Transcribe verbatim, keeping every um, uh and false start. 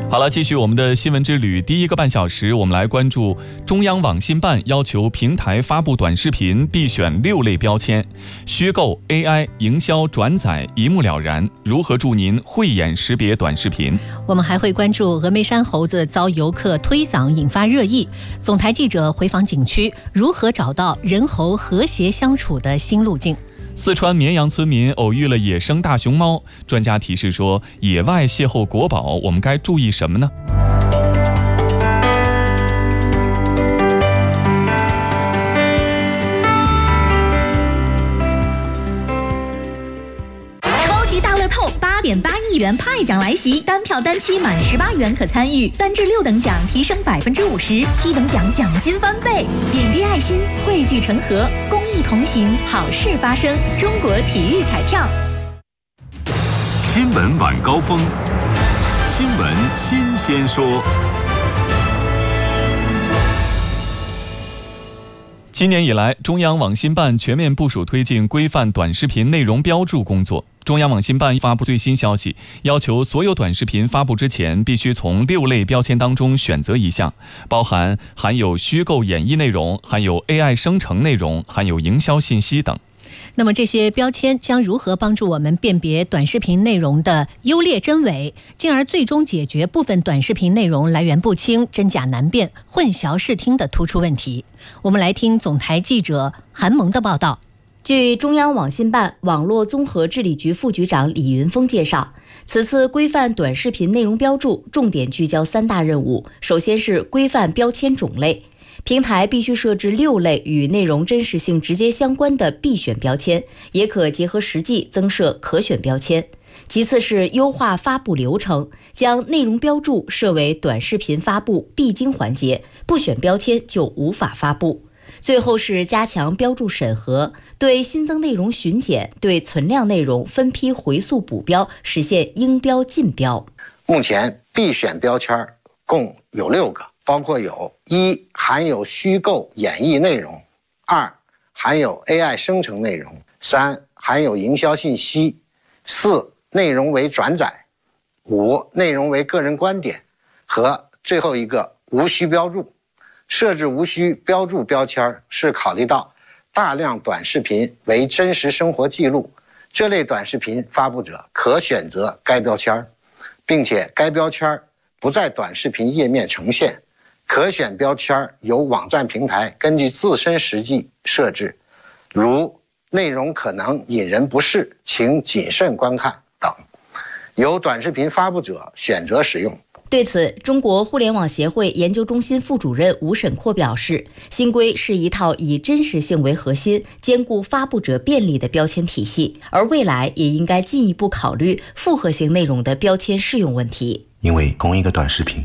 好了，继续我们的新闻之旅。第一个半小时，我们来关注中央网信办要求平台发布短视频必选六类标签，虚构、A I、营销、转载一目了然，如何助您慧眼识别短视频？ 我们还会关注峨眉山猴子遭游客推搡引发热议，总台记者回访景区，如何找到人猴和谐相处的新路径？ 四川绵阳村民偶遇了野生大熊猫，专家提示说，野外邂逅国宝，我们该注意什么呢？ 超级大乐透八点八亿元派奖来袭，单票单期满十八元可参与，三至六等奖提升百分之五十，七等奖奖金翻倍，点滴爱心，汇聚成河，公益同行，好事发生。中国体育彩票。 新闻晚高峰，新闻新鲜说。 今年以来，中央网信办全面部署推进规范短视频内容标注工作。中央网信办发布最新消息，要求所有短视频发布之前，必须从六类标签当中选择一项，包含含有虚构演绎内容、含有 A I 生成内容、含有营销信息等。 那么这些标签将如何帮助我们辨别短视频内容的优劣真伪，进而最终解决部分短视频内容来源不清、真假难辨、混淆视听的突出问题？我们来听总台记者韩萌的报道。 据中央网信办网络综合治理局副局长李云峰介绍，此次规范短视频内容标注重点聚焦三大任务。首先是规范标签种类，平台必须设置六类与内容真实性直接相关的必选标签，也可结合实际增设可选标签。其次是优化发布流程，将内容标注设为短视频发布必经环节，不选标签就无法发布。最后是加强标注审核，对新增内容巡检，对存量内容分批回溯补标，实现应标尽标。 目前必选标签共有六个，包括有一含有虚构演绎内容，二含有 A I 生成内容，三含有营销信息，四内容为转载，五内容为个人观点，和最后一个无需标注。设置无需标注标签是考虑到大量短视频为真实生活记录，这类短视频发布者可选择该标签，并且该标签不在短视频页面呈现，可选标签由网站平台根据自身实际设置，如内容可能引人不适，请谨慎观看等，由短视频发布者选择使用。 对此，中国互联网协会研究中心副主任吴沈阔表示，新规是一套以真实性为核心、兼顾发布者便利的标签体系，而未来也应该进一步考虑复合型内容的标签适用问题。 因为同一个短视频